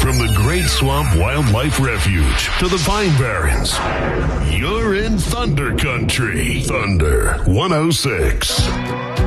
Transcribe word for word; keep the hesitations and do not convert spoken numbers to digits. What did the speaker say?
From the Great Swamp Wildlife Refuge to the Pine Barrens, you're in Thunder Country. Thunder one oh six.